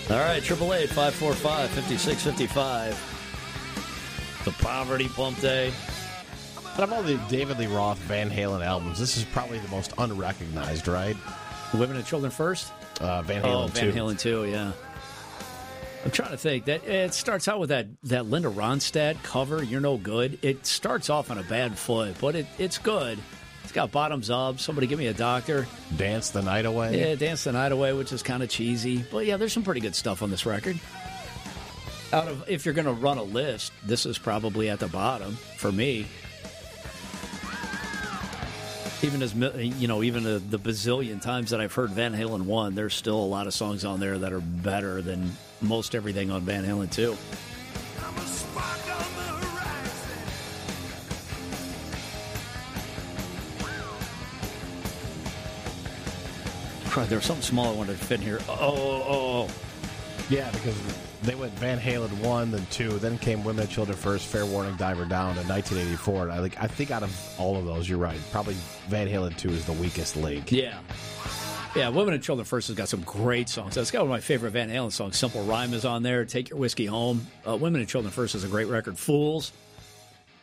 All right, 888-545-5655. The Poverty Pump Day. Out of all the David Lee Roth Van Halen albums, this is probably the most unrecognized, right? Women and Children First? Van Halen 2. Van Halen 2, yeah. I'm trying to think. That it starts out with that Linda Ronstadt cover, You're No Good. It starts off on a bad foot, but it's good. It's got Bottoms Up, Somebody Give Me a Doctor. Dance the Night Away. Yeah, Dance the Night Away, which is kind of cheesy. But yeah, there's some pretty good stuff on this record. If you're going to run a list, this is probably at the bottom for me. Even the bazillion times that I've heard Van Halen 1, there's still a lot of songs on there that are better than most everything on Van Halen 2. There was something small I wanted to fit in here. Oh. Yeah, because they went Van Halen 1, then 2, then came Women and Children First, Fair Warning, Diver Down in 1984. And I think out of all of those, you're right. Probably Van Halen 2 is the weakest link. Yeah, Women and Children First has got some great songs. It's got one of my favorite Van Halen songs. Simple Rhyme is on there. Take Your Whiskey Home. Women and Children First is a great record. Fools.